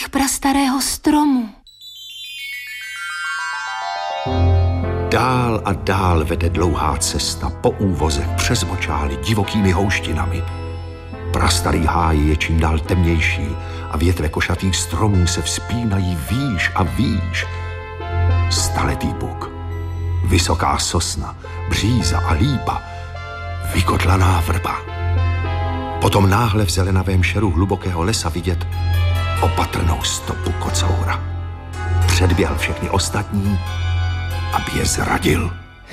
krev prastarého stromu. Dál a dál vede dlouhá cesta po úvozech přes močály divokými houštinami. Prastarý háj je čím dál temnější a větve košatých stromů se vzpínají výš a výš. Staletý buk, vysoká sosna, bříza a lípa, vykotlaná vrba. Potom náhle v zelenavém šeru hlubokého lesa vidět opatrnou stopu kocoura. Předběhl všechny ostatní, aby je zradil.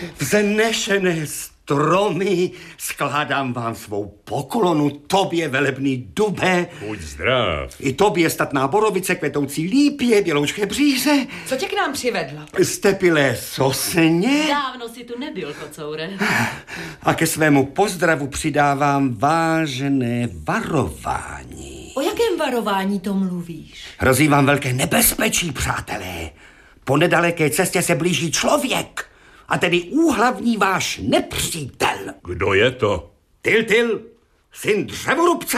Vznešené stromy, skládám vám svou poklonu, tobě, velebný dube. Buď zdrav. I tobě, statná borovice, kvetoucí lípě, běloučké bříze. Co tě k nám přivedlo? Stepilé sosně. Dávno si tu nebyl, kocoure. A ke svému pozdravu přidávám vážné varování. O jakém varování to mluvíš? Hrozí vám velké nebezpečí, přátelé. Po nedaleké cestě se blíží člověk, a tedy úhlavní váš nepřítel. Kdo je to? Tiltil, syn dřevorubce.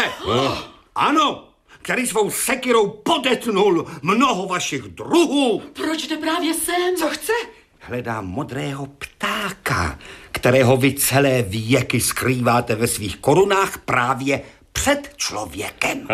Ano, který svou sekirou podetnul mnoho vašich druhů. Proč jde právě sem? Co chce? Hledám modrého ptáka, kterého vy celé věky skrýváte ve svých korunách právě před člověkem.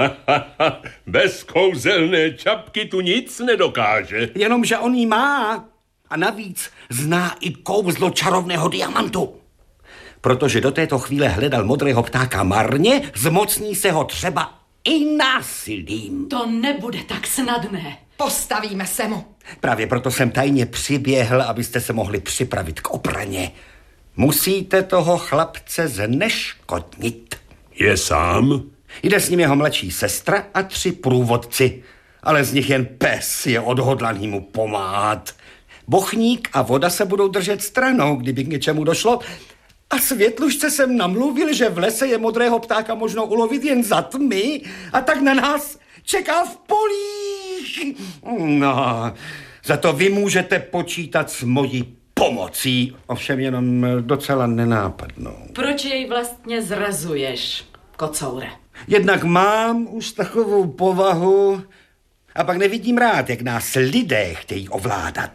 Bez kouzelné čapky tu nic nedokáže. Jenomže on jí má. A navíc zná i kouzlo čarovného diamantu. Protože do této chvíle hledal modrého ptáka marně, zmocní se ho třeba i násilím. To nebude tak snadné. Postavíme se mu. Právě proto jsem tajně přiběhl, abyste se mohli připravit k obraně. Musíte toho chlapce zneškodnit. Je sám? Jde s ním jeho mladší sestra a 3 průvodci, ale z nich jen pes je odhodlaný mu pomáhat. Bochník a voda se budou držet stranou, kdyby k něčemu došlo. A Světlušce jsem namluvil, že v lese je modrého ptáka možno ulovit jen za tmy, a tak na nás čeká v polích. No, za to vy můžete počítat s mojí pomocí, ovšem jenom docela nenápadnou. Proč jej vlastně zrazuješ, kocoure? Jednak mám už takovou povahu a pak nevidím rád, jak nás lidé chtějí ovládat.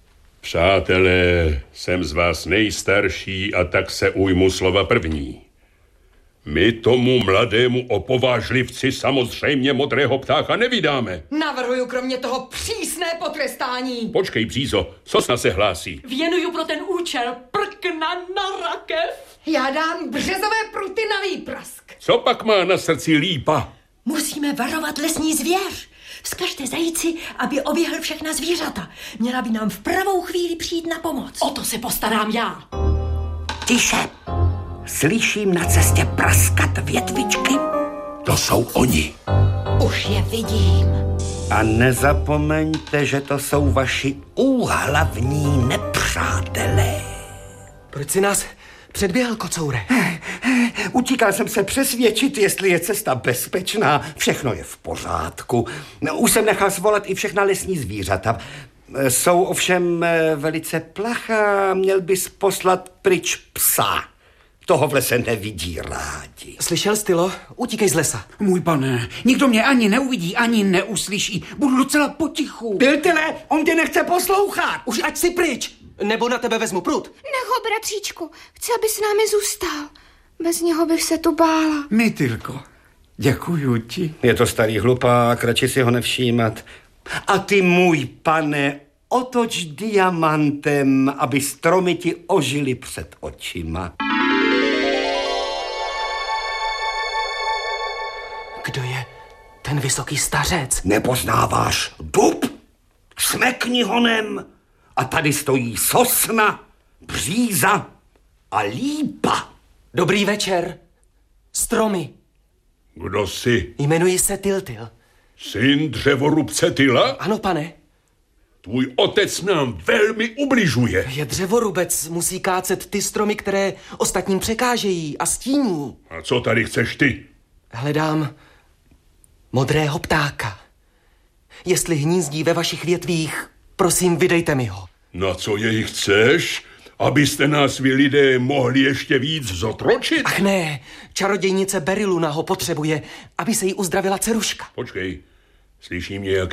Přátelé, jsem z vás nejstarší a tak se ujmu slova první. My tomu mladému opovážlivci samozřejmě modrého ptáka nevydáme. Navrhuju kromě toho přísné potrestání. Počkej, břízo, sosna se hlásí. Věnuju pro ten účel prkna na rakev. Já dám březové pruty na výprask. Co pak má na srdci lípa? Musíme varovat lesní zvěř. Vzkažte zajíci, aby oběhl všechna zvířata. Měla by nám v pravou chvíli přijít na pomoc. O to se postarám já. Tiše, slyším na cestě praskat větvičky. To jsou oni. Už je vidím. A nezapomeňte, že to jsou vaši úhlavní nepřátelé. Proč si nás předběhl, kocoure? Utíkal jsem se přesvědčit, jestli je cesta bezpečná. Všechno je v pořádku. Už jsem nechal svolat i všechna lesní zvířata. Jsou ovšem velice plachá. Měl bys poslat pryč psa. Toho v lese nevidí rádi. Slyšel, Stylo? Utíkej z lesa. Můj pane, nikdo mě ani neuvidí, ani neuslyší. Budu docela potichu. Tiltile, on tě nechce poslouchat. Už ať si pryč, nebo na tebe vezmu prut. Nech ho, bratříčku, chci, aby s námi zůstal. Bez něho bych se tu bála. Mytylko, děkuju ti. Je to starý hlupák, radši si ho nevšímat. A ty, můj pane, otoč diamantem, aby stromy ti ožily před očima. Kdo je ten vysoký stařec? Nepoznáváš dub? Smekni honem. A tady stojí sosna, bříza a lípa. Dobrý večer. Stromy. Kdo jsi? Jmenuji se Tiltil. Syn dřevorubce Tyla? Ano, pane. Tvůj otec nám velmi ubližuje. Je dřevorubec, musí kácet ty stromy, které ostatním překážejí a stíní. A co tady chceš ty? Hledám modrého ptáka. Jestli hnízdí ve vašich větvích, prosím, vydejte mi ho. Na co jej chceš? Abyste nás vy lidé mohli ještě víc zotročit? Ach ne, čarodějnice Beriluna ho potřebuje, aby se jí uzdravila dceruška. Počkej, slyším nějaké